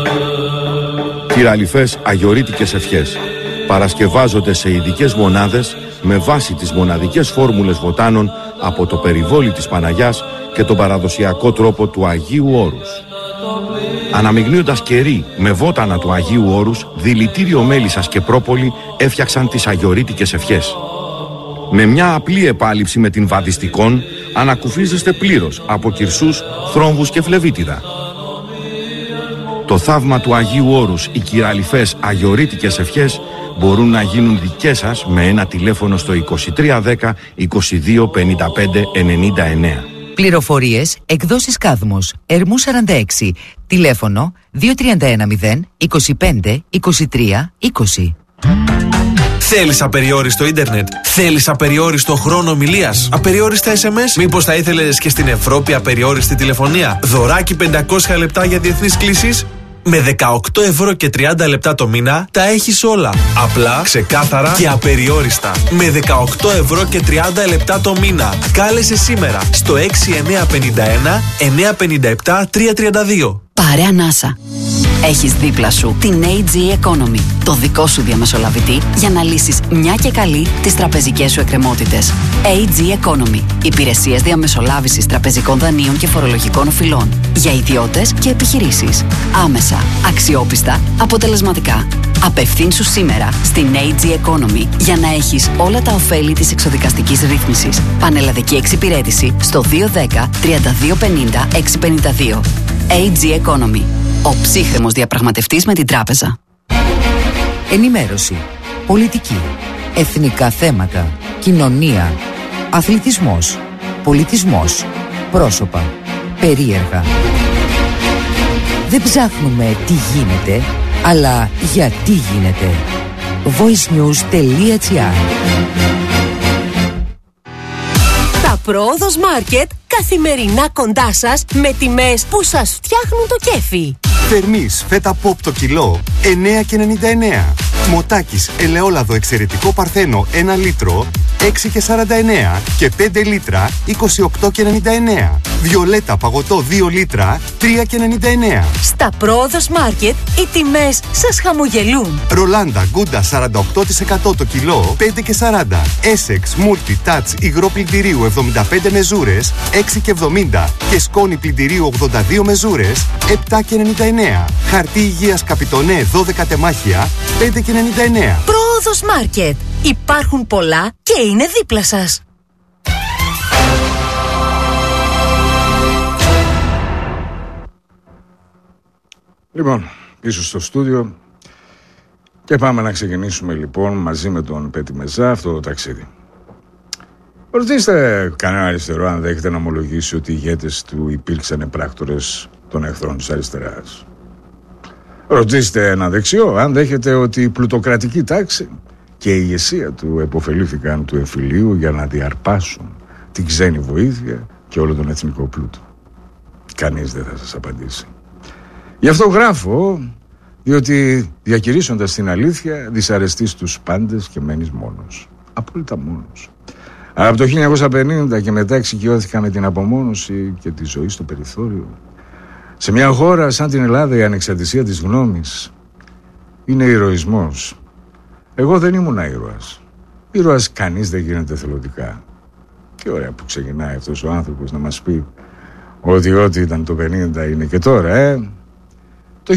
Κυραλιφές αγιορείτικες ευχές παρασκευάζονται σε ειδικές μονάδες με βάση τις μοναδικές φόρμουλες βοτάνων από το περιβόλι της Παναγιάς και τον παραδοσιακό τρόπο του Αγίου Όρους. Αναμειγνύοντας κερί με βότανα του Αγίου Όρους, δηλητήριο μέλισσας και πρόπολη έφτιαξαν τις αγιορείτικες ευχές. Με μια απλή επάλυψη με την βαδιστικόν ανακουφίζεστε πλήρως από κυρσούς, θρόμβους και φλεβίτιδα. Το θαύμα του Αγίου Όρους, οι κυραλιφές αγιορείτικες ευχές μπορούν να γίνουν δικές σας με ένα τηλέφωνο στο 2310 22 55 99. Πληροφορίες, εκδόσεις Κάδμος, Ερμού 46, τηλέφωνο 2310 25 23 20. Θέλεις απεριόριστο ίντερνετ? Θέλεις απεριόριστο χρόνο ομιλίας? Απεριόριστα SMS? Μήπως θα ήθελες και στην Ευρώπη απεριόριστη τηλεφωνία? Δωράκι 500 λεπτά για διεθνείς κλήσεις? Με 18 ευρώ και 30 λεπτά το μήνα τα έχεις όλα. Απλά, ξεκάθαρα και απεριόριστα. Με 18 ευρώ και 30 λεπτά το μήνα. Κάλεσε σήμερα στο 6951 957 332. Πάρε ανάσα. Έχεις δίπλα σου την AG Economy, το δικό σου διαμεσολαβητή για να λύσεις μια και καλή τις τραπεζικές σου εκκρεμότητες. AG Economy. Υπηρεσίες διαμεσολάβησης τραπεζικών δανείων και φορολογικών οφειλών. Για ιδιώτες και επιχειρήσεις. Άμεσα, αξιόπιστα, αποτελεσματικά. Απευθύνσου σήμερα στην AG Economy για να έχεις όλα τα ωφέλη της εξοδικαστικής ρύθμισης. Πανελλαδική εξυπηρέτηση στο 210 3250 652. AG Economy. Ο ψύχρεμος διαπραγματευτής με την τράπεζα. Ενημέρωση, πολιτική, εθνικά θέματα, κοινωνία, αθλητισμός, πολιτισμός, πρόσωπα, περίεργα. Δεν ψάχνουμε τι γίνεται, αλλά γιατί γίνεται. voicenews.gr. Τα Πρόοδος Μάρκετ καθημερινά κοντά σας με τιμές που σας φτιάχνουν το κέφι. Θερμής φέτα ποπ το κιλό 9,99. Μοτάκης ελαιόλαδο εξαιρετικό παρθένο 1 λίτρο 6,49 και 5 λίτρα 28,99. Βιολέτα παγωτό 2 λίτρα 3,99. Στα Πρόοδος Μάρκετ οι τιμές σας χαμογελούν. Ρολάντα Γκούντα 48% το κιλό 5,40. Essex Multi Touch υγρό πλυντηρίου 75 μεζούρες 6,70 και σκόνη πλυντηρίου 82 μεζούρες 7,99. Χαρτί υγείας Καπιτονέ 12 τεμάχια 5,99. Πρόοδος Μάρκετ. Υπάρχουν πολλά και είναι δίπλα σας. Λοιπόν, πίσω στο στούντιο και πάμε να ξεκινήσουμε λοιπόν μαζί με τον Πέτη Μεζά αυτό το ταξίδι. Ρωτήστε κανένα αριστερό αν δέχεται να ομολογήσει ότι οι ηγέτες του υπήρξαν πράκτορες των εχθρών της αριστεράς. Ρωτήστε ένα δεξιό αν δέχεται ότι η πλουτοκρατική τάξη και η ηγεσία του επωφελήθηκαν του εμφυλίου για να διαρπάσουν την ξένη βοήθεια και όλο τον εθνικό πλούτο. Κανείς δεν θα σας απαντήσει. Γι' αυτό γράφω, διότι διακηρύσσοντας την αλήθεια δυσαρεστείς τους πάντες και μένεις μόνος. Απόλυτα μόνος. Από το 1950 και μετά εξοικειώθηκα με την απομόνωση και τη ζωή στο περιθώριο. Σε μια χώρα σαν την Ελλάδα η ανεξαρτησία της γνώμης είναι ηρωισμός. Εγώ δεν ήμουν ήρωας. Ήρωας κανείς δεν γίνεται θελοντικά. Και ωραία που ξεκινάει αυτός ο άνθρωπος να μας πει ότι ό,τι ήταν το 50 είναι και τώρα, Το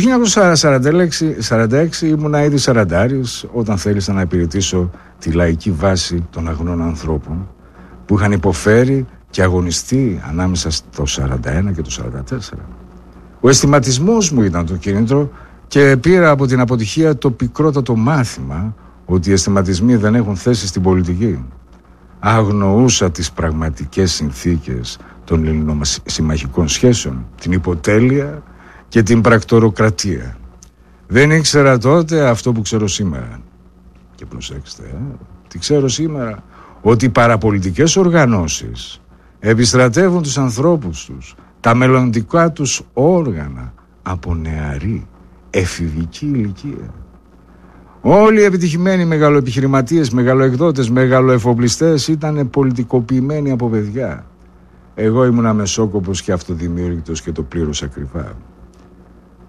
1946 ήμουνα ήδη σαραντάρης όταν θέλησα να υπηρετήσω τη λαϊκή βάση των αγνών ανθρώπων που είχαν υποφέρει και αγωνιστεί ανάμεσα στο 41 και το 44. Ο αισθηματισμός μου ήταν το κίνητρο και πήρα από την αποτυχία το πικρότατο μάθημα ότι οι αισθηματισμοί δεν έχουν θέση στην πολιτική. Αγνοούσα τις πραγματικές συνθήκες των ελληνοσυμμαχικών σχέσεων, την υποτέλεια και την πρακτοροκρατία. Δεν ήξερα τότε αυτό που ξέρω σήμερα. Και προσέξτε, τι ξέρω σήμερα, ότι οι παραπολιτικές οργανώσεις επιστρατεύουν τους ανθρώπους τους, τα μελλοντικά τους όργανα από νεαρή, εφηβική ηλικία. Όλοι οι επιτυχημένοι μεγαλοεπιχειρηματίες, μεγαλοεκδότες, μεγαλοεφοπλιστές ήταν πολιτικοποιημένοι από παιδιά. Εγώ ήμουν αμεσόκοπος και αυτοδημιούργητος και το πλήρωσα ακριβά.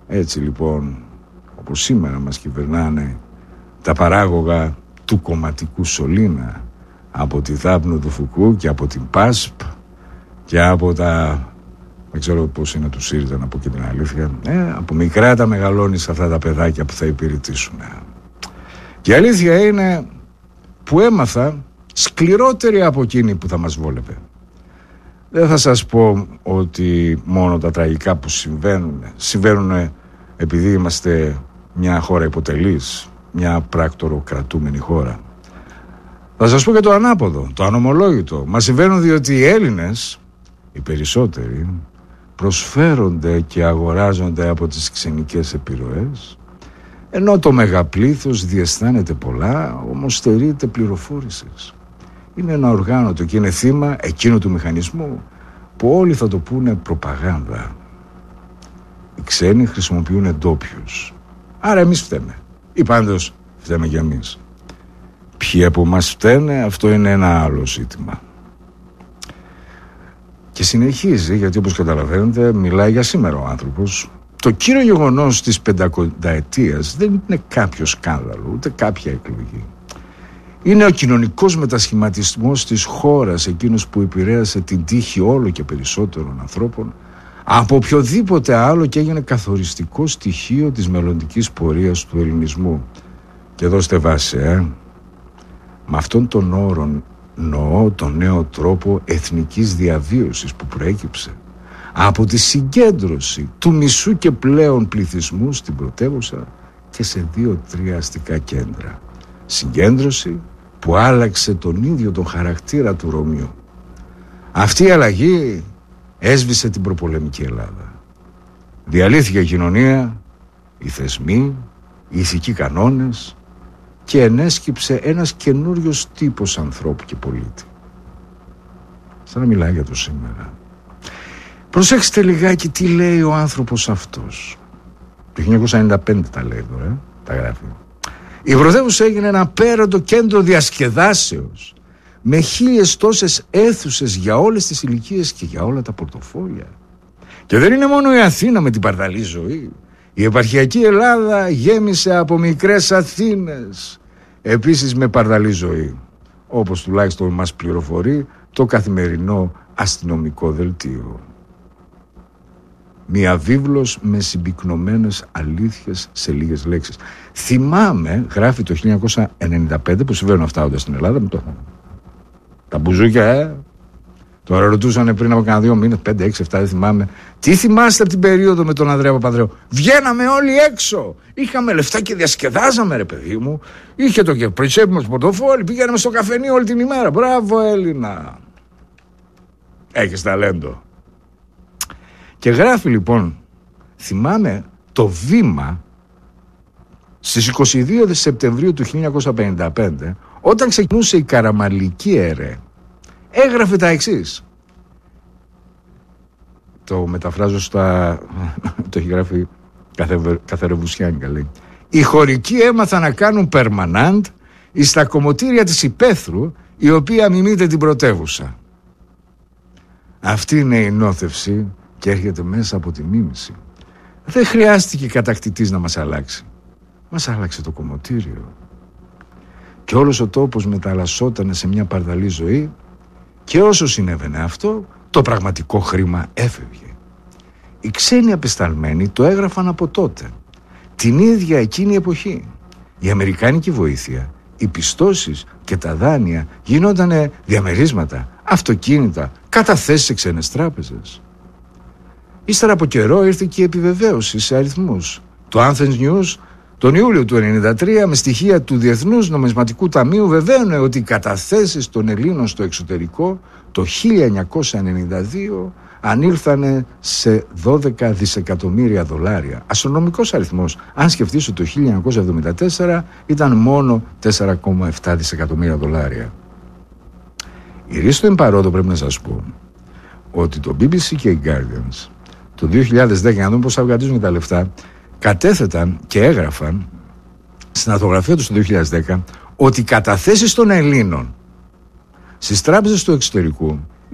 Έτσι λοιπόν, όπως σήμερα μας κυβερνάνε τα παράγωγα του κομματικού σωλήνα, από τη Δάπνο του Φουκού και από την ΠΑΣΠ και από τα... δεν ξέρω πώς είναι του ΣΥΡΙΖΑ, να πω και την αλήθεια. Από μικρά τα μεγαλώνεις αυτά τα παιδάκια που θα υπηρετήσουν. Και η αλήθεια είναι που έμαθα σκληρότερη από εκείνη που θα μας βόλευε. Δεν θα σας πω ότι μόνο τα τραγικά που συμβαίνουν επειδή είμαστε μια χώρα υποτελής, μια πράκτορο-κρατούμενη χώρα. Θα σας πω και το ανάποδο, το ανομολόγητο. Μας συμβαίνουν διότι οι Έλληνες, οι περισσότεροι, προσφέρονται και αγοράζονται από τις ξενικές επιρροές, ενώ το μεγαπλήθος διαισθάνεται πολλά, όμως στερείται πληροφόρησης. Είναι ένα οργάνωτο και είναι θύμα εκείνου του μηχανισμού που όλοι θα το πούνε προπαγάνδα. Οι ξένοι χρησιμοποιούν ντόπιους. Άρα εμείς φταίμε. Ή πάντως φταίμε κι εμείς. Ποιοι από εμάς φταίνε, αυτό είναι ένα άλλο ζήτημα. Και συνεχίζει, γιατί όπως καταλαβαίνετε μιλάει για σήμερα ο άνθρωπος. Το κύριο γεγονός της 50ετίας δεν είναι κάποιο σκάνδαλο, ούτε κάποια εκλογή. Είναι ο κοινωνικός μετασχηματισμός της χώρας, εκείνος που επηρέασε την τύχη όλο και περισσότερων ανθρώπων από οποιοδήποτε άλλο και έγινε καθοριστικό στοιχείο της μελλοντικής πορείας του ελληνισμού. Και δώστε βάση, με αυτόν τον όρο νοώ τον νέο τρόπο εθνικής διαβίωσης που προέκυψε από τη συγκέντρωση του μισού και πλέον πληθυσμού στην πρωτεύουσα και σε 2-3 αστικά κέντρα. Συγκέντρωση που άλλαξε τον ίδιο τον χαρακτήρα του Ρωμιού. Αυτή η αλλαγή έσβησε την προπολεμική Ελλάδα. Διαλύθηκε η κοινωνία, οι θεσμοί, οι ηθικοί κανόνες και ενέσκυψε ένας καινούριος τύπος ανθρώπου και πολίτη. Σαν να μιλάει για το σήμερα. Προσέξτε λιγάκι τι λέει ο άνθρωπος αυτός. Το 1995 τα λέει εδώ, τα γράφει. Η πρωτεύουσα έγινε ένα απέραντο κέντρο διασκεδάσεως με 1000 τόσες αίθουσες για όλες τις ηλικίες και για όλα τα πορτοφόλια. Και δεν είναι μόνο η Αθήνα με την παρταλή ζωή. Η επαρχιακή Ελλάδα γέμισε από μικρές Αθήνες, επίσης με παρταλή ζωή, όπως τουλάχιστον μας πληροφορεί το καθημερινό αστυνομικό δελτίο. Μια βίβλος με συμπυκνωμένες αλήθειες σε λίγες λέξεις. Θυμάμαι, γράφει το 1995 που συμβαίνουν αυτά όντως στην Ελλάδα, με τα μπουζούκια, τώρα ρωτούσανε πριν από κανένα 2 μήνες, 5, 6, 7, δεν θυμάμαι. Τι θυμάστε από την περίοδο με τον Ανδρέα Παπανδρέου? Βγαίναμε όλοι έξω. Είχαμε λεφτά και διασκεδάζαμε, ρε παιδί μου. Είχε το και πριτσέπι μας πορτοφόλι, πήγαμε στο καφενείο όλη την ημέρα. Μπράβο, Έλληνα. Έχεις ταλέντο. Και γράφει λοιπόν, θυμάμαι το Βήμα στις 22 Σεπτεμβρίου του 1955, όταν ξεκινούσε η Καραμαλική ΕΡΕ, έγραφε τα εξής. Το μεταφράζω στα... το έχει γράφει Καθερεβουσιάνικα, λέει. Οι χωρικοί έμαθαν να κάνουν περμανάντ στα κομμωτήρια της υπαίθρου, η οποία μιμείται την πρωτεύουσα. Αυτή είναι η νόθευση και έρχεται μέσα από τη μίμηση. Δεν χρειάστηκε κατακτητής να μας αλλάξει. Μας άλλαξε το κομμωτήριο. Και όλος ο τόπος μεταλλασσότανε σε μια παρδαλή ζωή και όσο συνέβαινε αυτό, το πραγματικό χρήμα έφευγε. Οι ξένοι απεσταλμένοι το έγραφαν από τότε. Την ίδια εκείνη εποχή. Η αμερικάνικη βοήθεια, οι πιστώσεις και τα δάνεια γινότανε διαμερίσματα, αυτοκίνητα, καταθέσεις σε ξένες τράπεζες. Ύστερα από καιρό ήρθε και η επιβεβαίωση σε αριθμούς. Το Athens News τον Ιούλιο του 1993 με στοιχεία του Διεθνούς Νομισματικού Ταμείου βεβαίωνε ότι οι καταθέσεις των Ελλήνων στο εξωτερικό το 1992 ανήλθανε σε 12 δισεκατομμύρια δολάρια. Αστρονομικός αριθμός, αν σκεφτείς ότι το 1974 ήταν μόνο 4,7 δισεκατομμύρια δολάρια. Η ρίστο εμπαρόδο πρέπει να σας πω ότι το BBC και οι Guardians το 2010, να δούμε πώς αυγατίζουν τα λεφτά, κατέθεταν και έγραφαν στην αρθογραφία τους το 2010 ότι οι καταθέσεις των Ελλήνων στις τράπεζες του εξωτερικού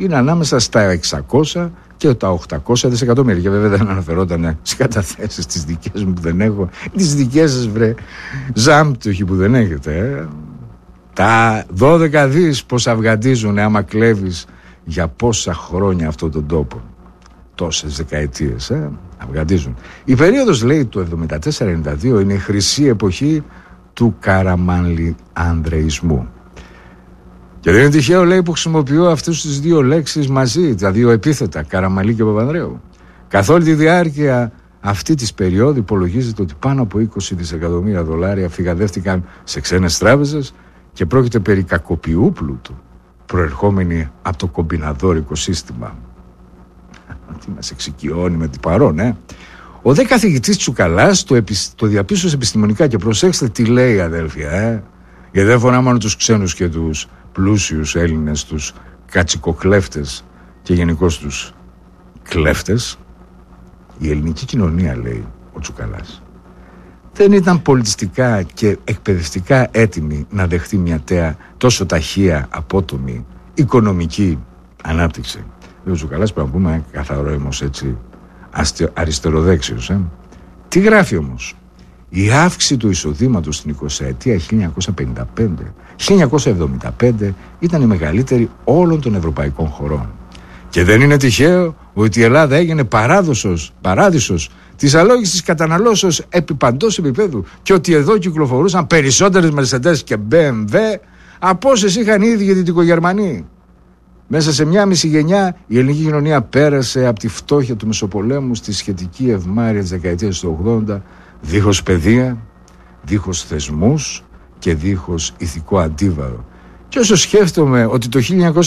είναι ανάμεσα στα 600 και τα 800 δισεκατομμύρια. Και βέβαια δεν αναφερόταν στις καταθέσεις τις δικές μου που δεν έχω, τις δικές σας βρε ζάμπτωχοι που δεν έχετε. Τα 12 δις πως αυγαντίζουν άμα κλέβεις για πόσα χρόνια αυτόν τον τόπο, τόσες δεκαετίες αυγαντίζουν. Η περίοδος, λέει, του 74-92 είναι η χρυσή εποχή του καραμανλιανδρεϊσμού. Και δεν είναι τυχαίο, λέει, που χρησιμοποιώ αυτές τις δύο λέξεις μαζί, τα δύο επίθετα, Καραμανλή και Παπανδρέου. Καθ' όλη τη διάρκεια αυτή της περίοδου υπολογίζεται ότι πάνω από 20 δισεκατομμύρια δολάρια φυγαδεύτηκαν σε ξένες τράπεζες και πρόκειται περί κακοποιού πλούτου, προερχόμενοι από το κομπιναδόρικο σύστημα. Τι μας εξοικειώνει με την παρόν, Ο δε καθηγητής Τσουκαλάς το διαπίστωσε επιστημονικά και προσέξτε τι λέει, αδέλφια, γιατί δεν φορά μόνο τους ξένους και τους πλούσιους Έλληνες, τους κατσικοκλέφτες και γενικώς τους κλέφτες. Η ελληνική κοινωνία, λέει ο Τσουκαλάς, δεν ήταν πολιτιστικά και εκπαιδευτικά έτοιμη να δεχτεί μια τόσο ταχεία, απότομη οικονομική ανάπτυξη. Λέει ο Τσουκαλάς, πρέπει να πούμε καθαρός έτσι αριστεροδέξιος. Τι γράφει όμως? Η αύξηση του εισοδήματος στην 20ετία 1955-1975 ήταν η μεγαλύτερη όλων των ευρωπαϊκών χωρών. Και δεν είναι τυχαίο ότι η Ελλάδα έγινε παράδεισος της αλόγιστης καταναλώσεως επί παντός επίπεδου και ότι εδώ κυκλοφορούσαν περισσότερες Mercedes και BMW από όσες είχαν οι ίδιοι Δυτικογερμανοί. Μέσα σε μια μισή γενιά η ελληνική κοινωνία πέρασε από τη φτώχεια του Μεσοπολέμου στη σχετική ευμάρεια της δεκαετίας του 80, δίχως παιδεία, δίχως θεσμούς και δίχως ηθικό αντίβαρο. Και όσο σκέφτομαι ότι το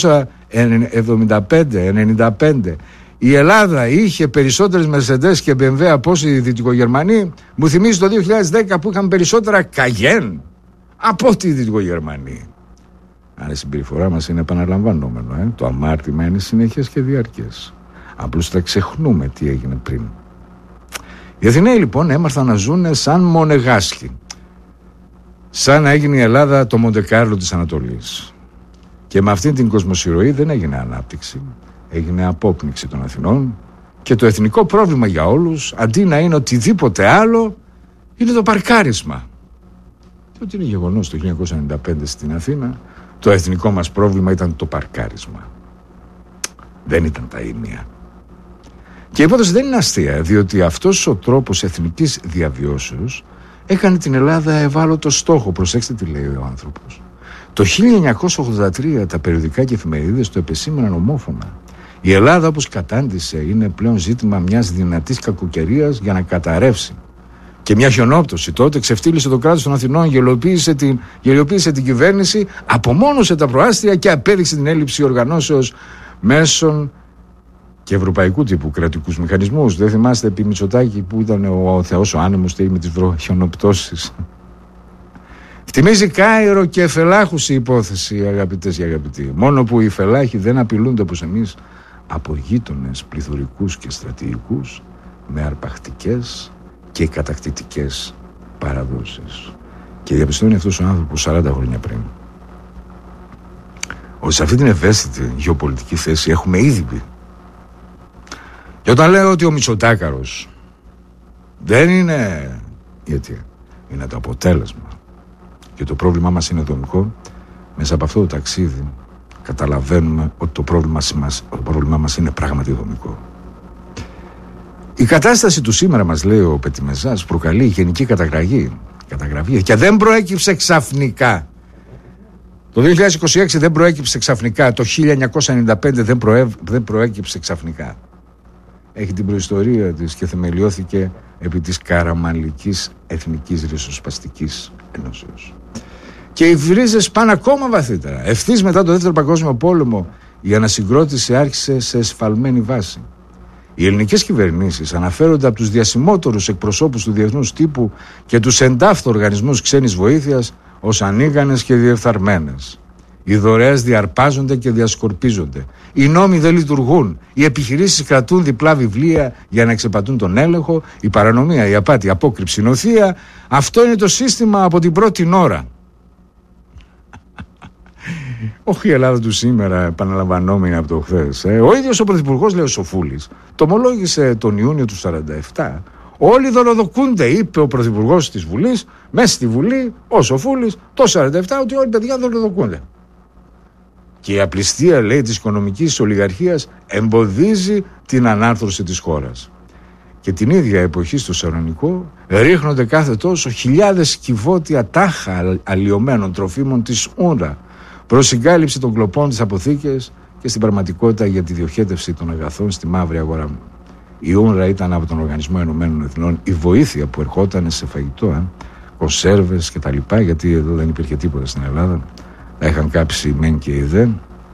1975-95 η Ελλάδα είχε περισσότερες Mercedes και BMW από όσοι οι Δυτικογερμανοί, μου θυμίζει το 2010 που είχαν περισσότερα Cayenne από ό,τι οι Δυτικογερμανοί. Άρα η συμπεριφορά μας είναι επαναλαμβανόμενο. Το αμάρτημα είναι συνεχές και διαρκές. Απλώς θα ξεχνούμε τι έγινε πριν. Οι Αθηναίοι λοιπόν έμαθαν να ζουν σαν μονεγάσχοι. Σαν να έγινε η Ελλάδα το Μοντεκάρλο της Ανατολής. Και με αυτήν την κοσμοσυρωή δεν έγινε ανάπτυξη. Έγινε απόπνιξη των Αθηνών. Και το εθνικό πρόβλημα για όλους, αντί να είναι οτιδήποτε άλλο, είναι το παρκάρισμα. Και ότι είναι γεγονός το 1995 στην Αθήνα, το εθνικό μας πρόβλημα ήταν το παρκάρισμα. Δεν ήταν τα ήμια. Και η υπόθεση δεν είναι αστεία, διότι αυτός ο τρόπος εθνικής διαβιώσεως έκανε την Ελλάδα ευάλωτο στόχο. Προσέξτε τι λέει ο άνθρωπος. Το 1983 τα περιοδικά και εφημερίδες το επεσήμεναν ομόφωνα. Η Ελλάδα, όπως κατάντησε, είναι πλέον ζήτημα μιας δυνατής κακοκαιρίας για να καταρρεύσει. Και μια χιονόπτωση τότε ξεφτύλισε το κράτος των Αθηνών, γελιοποίησε την κυβέρνηση, απομόνωσε τα προάστια και απέδειξε την έλλειψη οργανώσεως μέσων και ευρωπαϊκού τύπου κρατικούς μηχανισμούς. Δεν θυμάστε επί Μητσοτάκη που ήταν ο Θεός ο άνεμος με τις χιονοπτώσεις? Θυμίζει Κάιρο και Φελάχους η υπόθεση, αγαπητές και αγαπητοί. Μόνο που οι Φελάχοι δεν απειλούνται όπως εμείς από γείτονες πληθωρικούς και στρατηγικούς με αρπακτικές και κατακτητικές παραδόσεις. Και διαπιστώνει αυτός ο άνθρωπος 40 χρόνια πριν ότι σε αυτή την ευαίσθητη γεωπολιτική θέση έχουμε ήδη πει. Και όταν λέω ότι ο Μητσοτάκαρος δεν είναι γιατί είναι το αποτέλεσμα και το πρόβλημά μας είναι δομικό, μέσα από αυτό το ταξίδι καταλαβαίνουμε ότι το πρόβλημά μας είναι πράγματι δομικό. Η κατάσταση του σήμερα, μας λέει ο Πετιμεζάς, προκαλεί γενική καταγραφή και δεν προέκυψε ξαφνικά. Το 2026 δεν προέκυψε ξαφνικά. Το 1995 δεν προέκυψε ξαφνικά. Έχει την προϊστορία της και θεμελιώθηκε επί της καραμανλικής εθνικής ριζοσπαστικής ενώσεως. Και οι βρίζες πάνε ακόμα βαθύτερα. Ευθύς μετά το Δεύτερο Παγκόσμιο Πόλεμο η ανασυγκρότηση άρχισε σε εσφαλμένη βάση. Οι ελληνικές κυβερνήσεις αναφέρονται από τους διασημότερους εκπροσώπους του διεθνούς τύπου και τους εντάφθο οργανισμούς ξένης βοήθειας ως ανίκανες και διεφθαρμένες. Οι δωρεές διαρπάζονται και διασκορπίζονται. Οι νόμοι δεν λειτουργούν. Οι επιχειρήσεις κρατούν διπλά βιβλία για να εξεπατούν τον έλεγχο. Η παρανομία, η απάτη, η απόκρυψη, η νοθεία. Αυτό είναι το σύστημα από την πρώτη ώρα. Όχι η Ελλάδα του σήμερα, επαναλαμβανόμενη από το χθες. Ο ίδιος ο Πρωθυπουργός, λέει ο Σοφούλης, το ομολόγησε τον Ιούνιο του 1947. Όλοι δωροδοκούνται, είπε ο Πρωθυπουργός της Βουλής, μέσα στη Βουλή, ο Σοφούλης, το 1947, ότι όλοι οι παιδιά δωροδοκούνται. Και η απληστία, λέει, της οικονομικής ολιγαρχίας εμποδίζει την ανάρθρωση της χώρας. Και την ίδια εποχή στο Σαλονικό ρίχνονται κάθε τόσο χιλιάδες κυβότια τάχα αλλοιωμένων τροφίμων της UNRWA προς συγκάλυψη των κλοπών της αποθήκες και στην πραγματικότητα για τη διοχέτευση των αγαθών στη μαύρη αγορά. Η UNRWA ήταν από τον Οργανισμό Ενωμένων Εθνών η βοήθεια που ερχόταν σε φαγητό, κονσέρβες και τα λοιπά, γιατί εδώ δεν υπήρχε τίποτα στην Ελλάδα. Τα είχαν κάψει μεν και οι δε.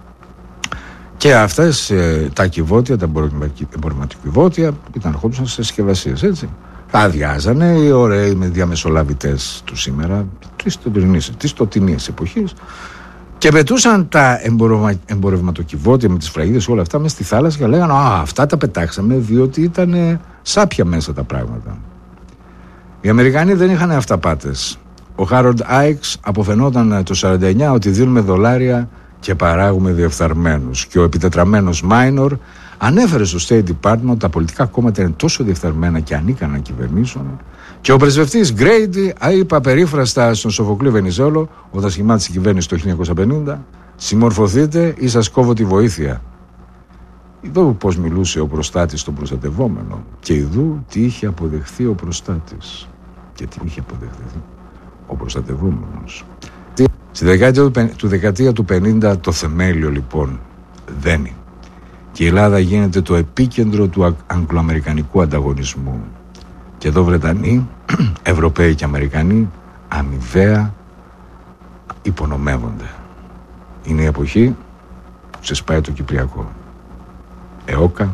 Και αυτές τα κυβότια, τα εμπορευματοκιβώτια, ήταν ερχόντουσαν σε συσκευασίες, έτσι. Τα αδειάζανε οι ωραίοι με διαμεσολαβητές του σήμερα, της τοτινής εποχής, και πετούσαν τα εμπορευματοκιβώτια με τις φραγίδες όλα αυτά μέσα στη θάλασσα και λέγανε αυτά τα πετάξαμε διότι ήταν σάπια μέσα τα πράγματα. Οι Αμερικανοί δεν είχαν αυταπάτες. Ο Χάρολντ Άιξ αποφαινόταν το 1949 ότι δίνουμε δολάρια και παράγουμε διεφθαρμένους. Και ο επιτετραμένος Μάινορ ανέφερε στο State Department ότι τα πολιτικά κόμματα είναι τόσο διεφθαρμένα και ανίκανα να κυβερνήσουν. Και ο πρεσβευτής Γκρέιντι είπε απερίφραστα στον Σοφοκλή Βενιζέλο, όταν σχημάτισε η κυβέρνηση το 1950, συμμορφωθείτε ή σας κόβω τη βοήθεια. Ειδού πώς μιλούσε ο προστάτης στον προστατευόμενο και ειδού τι είχε αποδεχθεί ο προστάτης και τι είχε αποδεχθεί ο προστατευόμενος. Στη δεκαετία του 50 το θεμέλιο λοιπόν δένει και η Ελλάδα γίνεται το επίκεντρο του αγγλοαμερικανικού ανταγωνισμού. Και εδώ Βρετανοί, Ευρωπαίοι και Αμερικανοί αμοιβαία υπονομεύονται. Είναι η εποχή που ξεσπάει το Κυπριακό. ΕΟΚΑ,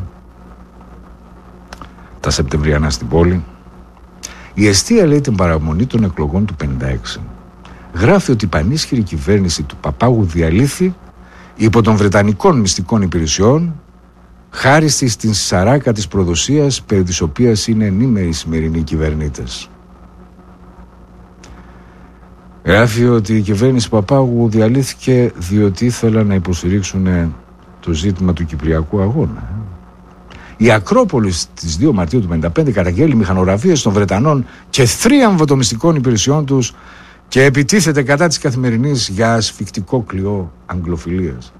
τα Σεπτεμβριανά στην πόλη. Η εστία, λέει, την παραμονή των εκλογών του 1956 γράφει ότι η πανίσχυρη κυβέρνηση του Παπάγου διαλύθη υπό των Βρετανικών μυστικών υπηρεσιών χάρη στην σαράκα της προδοσίας περί της οποίας είναι ενήμεροι οι σημερινοί κυβερνήτες. Γράφει ότι η κυβέρνηση Παπάγου διαλύθηκε διότι ήθελαν να υποστηρίξουν το ζήτημα του Κυπριακού αγώνα. Η Ακρόπολη στις 2 Μαρτίου του 1955 καταγγέλει μηχανογραφίες των Βρετανών και θρίαμβο των μυστικών υπηρεσιών τους και επιτίθεται κατά της καθημερινής για ασφικτικό κλειό αγγλοφιλίας.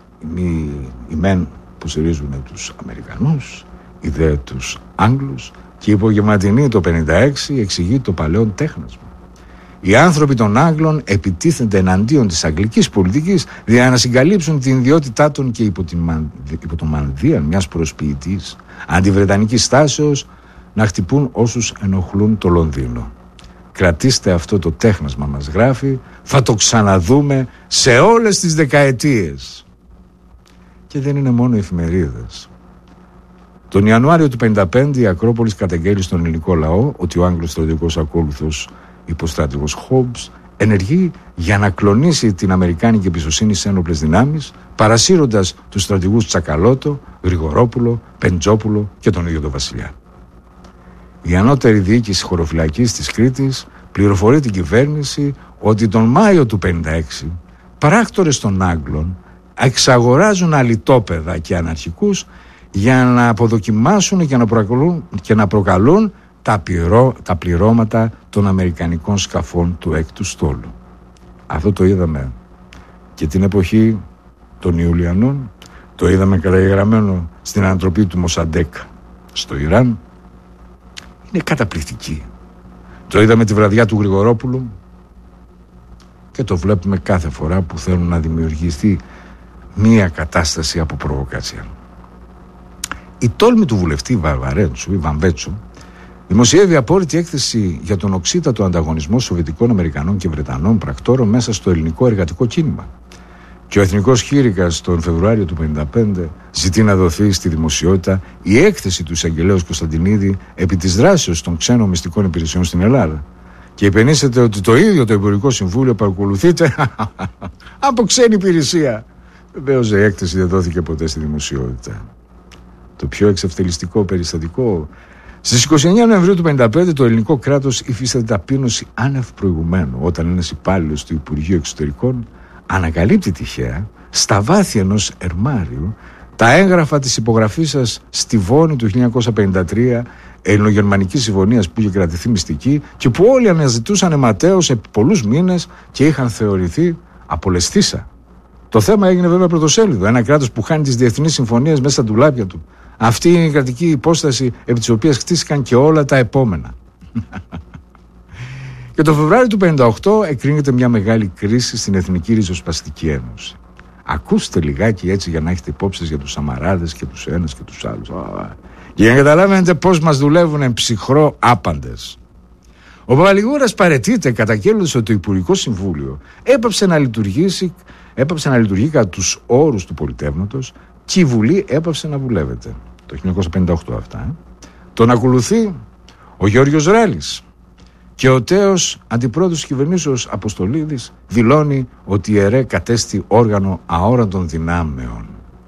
Οι μεν που στηρίζουν τους Αμερικανούς, οι δε τους Άγγλους, και η υπογευματινή το 1956 εξηγεί το παλαιόν τέχνασμα. Οι άνθρωποι των Άγγλων επιτίθενται εναντίον της αγγλικής πολιτικής για να συγκαλύψουν την ιδιότητά των και υπό το μανδύαν μιας προσποιητής αντιβρετανικής τάσεως να χτυπούν όσους ενοχλούν το Λονδίνο. Κρατήστε αυτό το τέχνασμα, μας γράφει, θα το ξαναδούμε σε όλες τις δεκαετίες. Και δεν είναι μόνο οι εφημερίδες. Τον Ιανουάριο του 1955 η Ακρόπολης καταγγέλει στον ελληνικό λαό ότι ο Άγγλος στρατηγικός ακόλουθος υποστράτηγος Χόμπς ενεργεί για να κλονίσει την αμερικάνικη εμπιστοσύνη σε ένοπλες δυνάμεις, παρασύροντας τους στρατηγούς Τσακαλώτο, Γρηγορόπουλο, Πεντζόπουλο και τον ίδιο τον Βασιλιά. Η ανώτερη διοίκηση χωροφυλακής της Κρήτης πληροφορεί την κυβέρνηση ότι τον Μάιο του 1956 πράκτορες των Άγγλων εξαγοράζουν αλιτόπεδα και αναρχικούς για να αποδοκιμάσουν και να προκαλούν τα πληρώματα των αμερικανικών σκαφών του έκτου στόλου. Αυτό το είδαμε και την εποχή των Ιουλιανών, το είδαμε καταγεγραμμένο στην ανατροπή του Μοσαντέκ στο Ιράν. Είναι καταπληκτική. Το είδαμε τη βραδιά του Γρηγορόπουλου και το βλέπουμε κάθε φορά που θέλουν να δημιουργηθεί μία κατάσταση από προβοκάτσια. Η τόλμη του βουλευτή Βαμβέτσου δημοσιεύει απόρριτη έκθεση για τον οξύτατο ανταγωνισμό Σοβιετικών, Αμερικανών και Βρετανών πρακτόρων μέσα στο ελληνικό εργατικό κίνημα. Και ο Εθνικός Χείρικας τον Φεβρουάριο του 1955 ζητεί να δοθεί στη δημοσιότητα η έκθεση του εισαγγελέως Κωνσταντινίδη επί της δράσεως των ξένων μυστικών υπηρεσιών στην Ελλάδα. Και υπενήσεται ότι το ίδιο το Υπουργικό Συμβούλιο παρακολουθείται από ξένη υπηρεσία. Βεβαίως η έκθεση δεν δόθηκε ποτέ στη δημοσιότητα. Το πιο εξευτελιστικό περιστατικό: στις 29 Νοεμβρίου του 1955 το ελληνικό κράτος υφίσταται ταπείνωση άνευ προηγουμένου όταν ένας υπάλληλος του Υπουργείου Εξωτερικών ανακαλύπτει τυχαία στα βάθη ενός ερμάριου τα έγγραφα της υπογραφής σας στη Βόνη του 1953, ελληνογερμανικής συμφωνίας που είχε κρατηθεί μυστική και που όλοι αναζητούσαν αιματαίως επί πολλούς μήνες και είχαν θεωρηθεί απολεσθήσα. Το θέμα έγινε βέβαια πρωτοσέλιδο. Ένα κράτος που χάνει τις διεθνείς συμφωνίες μέσα στα ντουλάπια του. Αυτή είναι η κρατική υπόσταση επί της οποίας χτίστηκαν και όλα τα επόμενα. Και το Φεβρουάριο του 1958 εκρίνεται μια μεγάλη κρίση στην Εθνική Ριζοσπαστική Ένωση. Ακούστε λιγάκι έτσι για να έχετε υπόψεις για τους Σαμαράδες και τους ένας και τους άλλους. Για να καταλάβετε πώς μας δουλεύουν ψυχρό άπαντες. Ο Παπαλιγούρας παραιτείται καταγγέλλοντας ότι το Υπουργικό Συμβούλιο έπαψε να λειτουργεί κατά τους όρους του πολιτεύματος και η Βουλή έπαψε να βουλεύεται. Το 1958 αυτά. Τον ακολουθεί ο Γιώργος Ράλης. Και ο τέος αντιπρόεδρος της κυβερνήσεως Αποστολίδης δηλώνει ότι η ΕΡΕ κατέστη όργανο αόρατων δυνάμεων.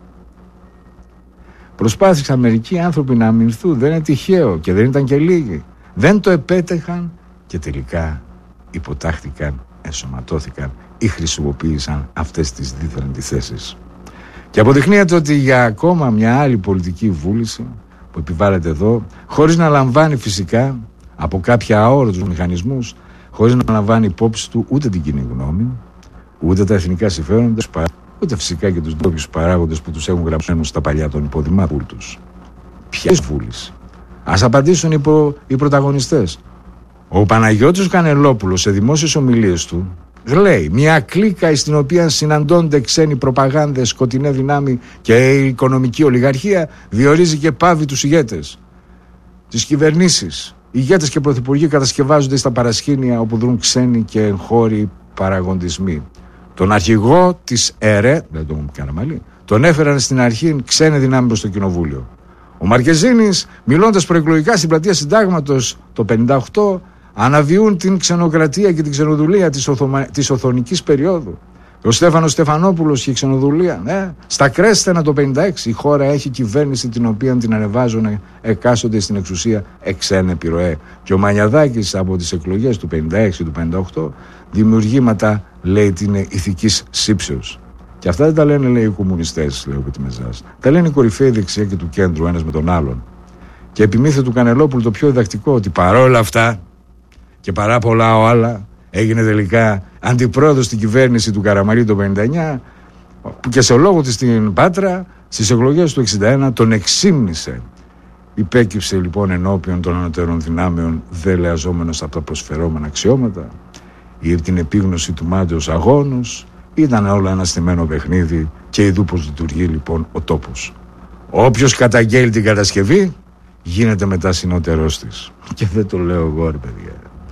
Προσπάθησαν μερικοί άνθρωποι να αμυνθούν, δεν είναι τυχαίο και δεν ήταν και λίγοι. Δεν το επέτεχαν και τελικά υποτάχθηκαν, ενσωματώθηκαν ή χρησιμοποίησαν αυτές τις δίθεν αντιθέσεις. Και αποδεικνύεται ότι για ακόμα μια άλλη πολιτική βούληση που επιβάλλεται εδώ, χωρίς να λαμβάνει φυσικά από κάποια αόρατους μηχανισμούς, χωρίς να λαμβάνει υπόψη του ούτε την κοινή γνώμη, ούτε τα εθνικά συμφέροντα, ούτε φυσικά και τους ντόπιους παράγοντες που τους έχουν γραμμένους στα παλιά των υποδημάτων τους. Ποια βούληση? Ας απαντήσουν οι πρωταγωνιστές. Ο Παναγιώτης Κανελόπουλος σε δημόσιες ομιλίες του λέει μια κλίκα στην οποία συναντώνται ξένοι προπαγάνδες, σκοτεινέ δυνάμει και η οικονομική ολιγαρχία διορίζει και πάβει τους ηγέτες. Τις κυβερνήσεις, ηγέτες και πρωθυπουργοί κατασκευάζονται στα παρασκήνια όπου δρούν ξένοι και εγχώροι παραγοντισμοί. Τον αρχηγό της ΕΡΕ, δεν τον Καραμαλή, τον έφεραν στην αρχή ξένοι δυνάμει προς το κοινοβούλιο. Ο Μαρκεζίνης, μιλώντας προεκλογικά στην πλατεία Συντάγματος το 1958, αναβιούν την ξενοκρατία και την ξενοδουλία της οθωνικής περίοδου. Ο Στέφανος Στεφανόπουλος και η ξενοδουλία. Στα Κρέστενα το 1956 η χώρα έχει κυβέρνηση την οποία την ανεβάζουν εκάστοτε στην εξουσία εξένε επιρροέ. Και ο Μανιαδάκης από τις εκλογές του 1956 του 1958 δημιουργήματα λέει ότι είναι ηθικής σύψεως. Και αυτά δεν τα λένε λέει οι κομμουνιστές, λέει ο Πετιμεζάς. Τα λένε οι κορυφαίοι δεξιά και του κέντρου ένας με τον άλλον. Και επιμήθη του Κανελόπουλου το πιο διδακτικό ότι παρόλα αυτά και παρά πολλά άλλα έγινε τελικά αντιπρόεδρος στην κυβέρνηση του Καραμαλή το 1959 που και σε λόγο της στην Πάτρα στις εκλογές του 1961 τον εξύμνησε. Υπέκυψε λοιπόν ενώπιον των ανωτέρων δυνάμεων δελεαζόμενος από τα προσφερόμενα αξιώματα. Η την επίγνωση του μάταιος αγώνος ήταν όλο ένα στημένο παιχνίδι και ειδού πως λειτουργεί λοιπόν ο τόπος. Όποιος καταγγέλει την κατασκευή γίνεται μετά συνότερός της. Και δεν το λέω εγώ ρε παιδιά.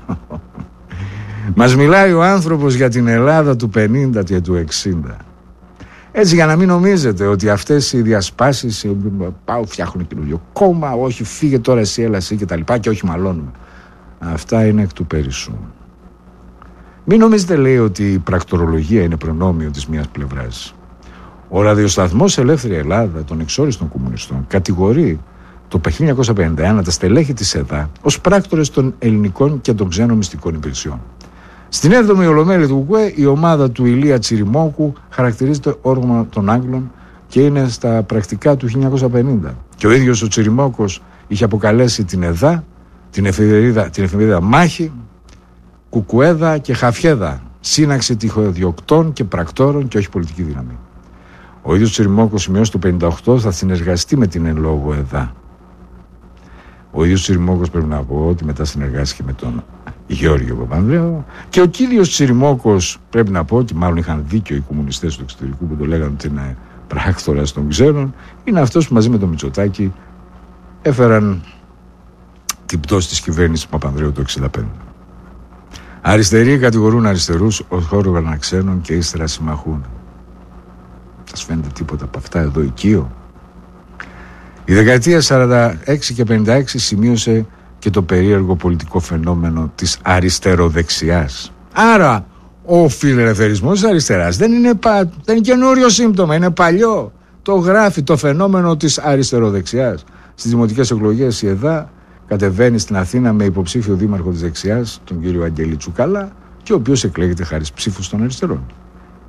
Μας μιλάει ο άνθρωπος για την Ελλάδα του 50 και του 60. Έτσι για να μην νομίζετε ότι αυτές οι διασπάσεις πάω φτιάχνουν καινούριο κόμμα, όχι φύγε τώρα εσύ έλα εσύ και τα λοιπά και όχι μαλώνουμε. Αυτά είναι εκ του περισσού. Μην νομίζετε λέει ότι η πρακτορολογία είναι προνόμιο της μιας πλευράς. Ο ραδιοσταθμός Ελεύθερη Ελλάδα των εξόριστων κομμουνιστών κατηγορεί το 1951 τα στελέχη της ΕΔΑ ως πράκτορες των ελληνικών και των ξένων μυστικών υπηρεσιών. Στην 7η Ολομέλεια του ΚΚΕ η ομάδα του Ηλία Τσιριμόκου χαρακτηρίζεται όργανο των Άγγλων και είναι στα πρακτικά του 1950. Και ο ίδιος ο Τσιριμόκος είχε αποκαλέσει την ΕΔΑ, την εφημερίδα Μάχη, Κουκουέδα και Χαφιέδα, σύναξη τυχοδιοκτών και πρακτόρων και όχι πολιτική δύναμη. Ο ίδιος Τσιριμόκος σημειώσει το 1958 θα συνεργαστεί με την εν λόγω ΕΔΑ. Ο ίδιος Τσιριμόκος πρέπει να πω ότι μετά συνεργάστηκε με τον Γεώργιο Παπανδρέου και ο κύριος Τσιριμόκος πρέπει να πω ότι μάλλον είχαν δίκιο οι κομμουνιστές του εξωτερικού που το λέγανε ότι είναι πράκτορας των ξένων, είναι αυτός που μαζί με τον Μητσοτάκη έφεραν την πτώση της κυβέρνησης του Παπανδρέου το 1965. Αριστεροί κατηγορούν αριστερούς ως όργανα ξένων και ύστερα συμμαχούν. Σας φαίνεται τίποτα από αυτά εδώ οικείο? Η δεκαετία 46 και 56 σημείωσε και το περίεργο πολιτικό φαινόμενο της αριστεροδεξιάς. Άρα ο φιλελευθερισμός της αριστεράς δεν είναι καινούριο σύμπτωμα, είναι παλιό. Το γράφει το φαινόμενο της αριστεροδεξιάς. Στις δημοτικές εκλογές η ΕΔΑ κατεβαίνει στην Αθήνα με υποψήφιο δήμαρχο της δεξιάς, τον κύριο Αγγέλη Τσουκαλά, και ο οποίος εκλέγεται χάρη ψήφους των αριστερών.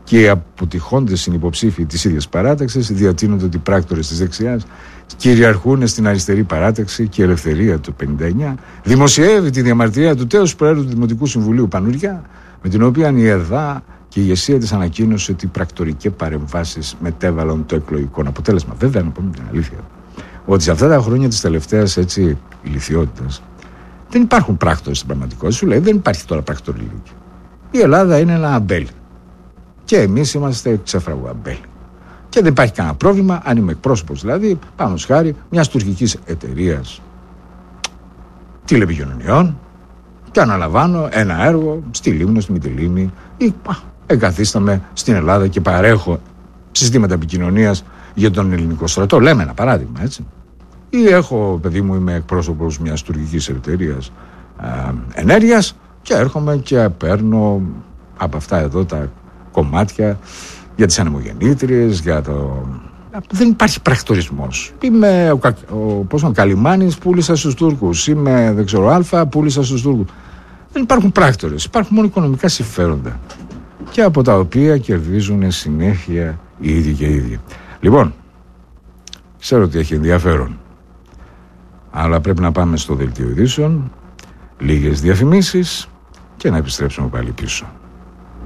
και οι αποτυχώντες συνυποψήφοι της ίδιας παράταξης διατείνονται ότι οι πράκτορες της δεξιάς κυριαρχούν στην αριστερή παράταξη και η Ελευθερία του 59 δημοσιεύει τη διαμαρτυρία του τέος Προέδρου του Δημοτικού Συμβουλίου Πανουριά, με την οποία η ΕΔΑ και η ηγεσία της ανακοίνωσε ότι οι πρακτορικές παρεμβάσεις μετέβαλαν το εκλογικό αποτέλεσμα. Βέβαια, να πούμε την αλήθεια, ότι σε αυτά τα χρόνια της τελευταίας ηλιθιότητας δεν υπάρχουν πράκτορες στην πραγματικότητα. Σου λέει δεν υπάρχει τώρα πρακτοριλίκη. Η Ελλάδα είναι ένα αμπέλι. Και εμείς είμαστε ξέφραγο αμπέλι. Και δεν υπάρχει κανένα πρόβλημα αν είμαι εκπρόσωπος, δηλαδή, πάνω χάρη μιας τουρκικής εταιρείας τηλεπικοινωνιών και αναλαμβάνω ένα έργο στη Λίμνο, στη Μυτιλήνη, ή εγκαθίσταμαι στην Ελλάδα και παρέχω συστήματα επικοινωνίας για τον ελληνικό στρατό. Λέμε ένα παράδειγμα, έτσι. Ή έχω, παιδί μου, είμαι εκπρόσωπος μιας τουρκικής εταιρείας ενέργειας και έρχομαι και παίρνω από αυτά εδώ τα κομμάτια για τις ανεμογεννήτριες, για το... Δεν υπάρχει πρακτορισμός. Είμαι ο Καλιμάνης, πούλησα στους Τούρκους. Είμαι, δεν ξέρω, Αλφα, πούλησα στους Τούρκους. Δεν υπάρχουν πράκτορες. Υπάρχουν μόνο οικονομικά συμφέροντα. Και από τα οποία κερδίζουν συνέχεια οι ίδιοι και οι ίδιοι. Λοιπόν, ξέρω ότι έχει ενδιαφέρον. Αλλά πρέπει να πάμε στο δελτίο ειδήσεων, λίγες διαφημίσεις και να επιστρέψουμε πάλι πίσω.